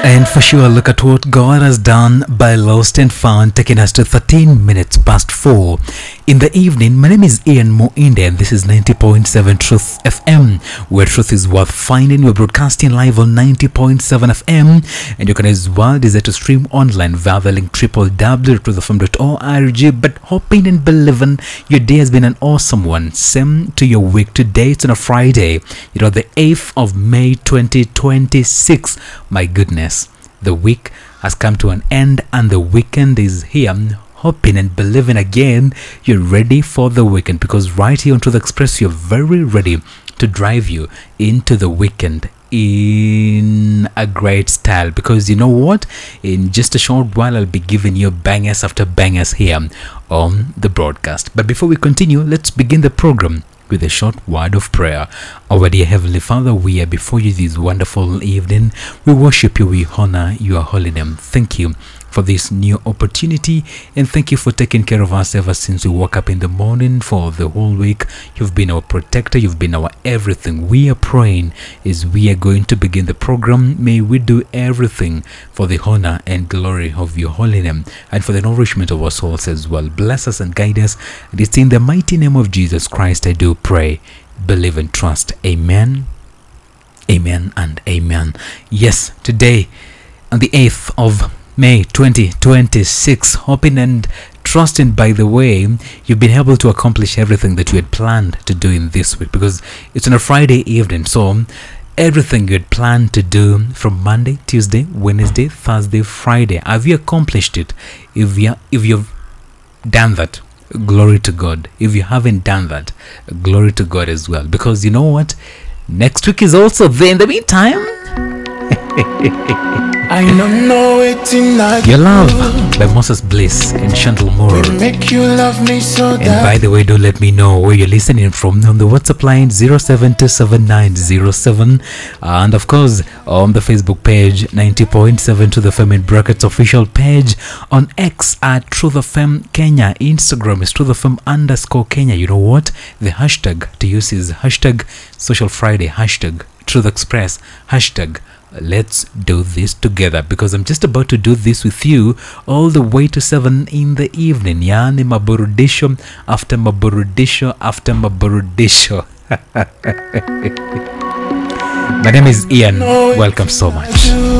And for sure, look at what God has done by Lost and Found, taking us to 13 minutes past 4 in the evening. My name is Ian Moinde, and this is 90.7 Truth FM, where truth is worth finding. We're broadcasting live on 90.7 FM, and you can as well desire to stream online via the link www.truthfm.org. But hoping and believing your day has been an awesome one. Same to your week. Today, it's on a Friday, the 8th of May 2026. My goodness. The week has come to an end and the weekend is here. I'm hoping and believing again you're ready for the weekend, because right here on Truth Express you're very ready to drive you into the weekend in a great style. Because you know what, in just a short while I'll be giving you bangers after bangers here on the broadcast. But before we continue, let's begin the program with a short word of prayer. Our dear Heavenly Father, we are before you this wonderful evening. We worship you, we honor your holy name. Thank you for this new opportunity, and thank you for taking care of us ever since we woke up in the morning. For the whole week you've been our protector, you've been our everything. We are praying as we are going to begin the program, may we do everything for the honor and glory of your holy name and for the nourishment of our souls as well. Bless us and guide us. And it's in the mighty name of Jesus Christ I do pray, believe and trust. Amen, amen and amen. Yes, today on the 8th of May 2026, hoping and trusting, by the way, you've been able to accomplish everything that you had planned to do in this week, because it's on a Friday evening. So everything you had planned to do from Monday, Tuesday, Wednesday, Thursday, Friday, have you accomplished it? If you've done that, glory to God. If you haven't done that, glory to God as well, because you know what, next week is also there. In the meantime, I don't know it tonight. Your Love by Moses Bliss and Chantal Moore. Make you love me so and by the way, do let me know where you're listening from on the WhatsApp line 0727907907, and of course on the Facebook page 90.7 Truth FM in brackets official page, on X at Truth FM Kenya, Instagram is Truth FM _Kenya. You know what, the hashtag to use is hashtag Social Friday, hashtag Truth Express, hashtag Let's do this together, because I'm just about to do this with you all the way to 7 in the evening. Yani maburudisho after maburudisho after maburudisho. My name is Ian. Welcome so much.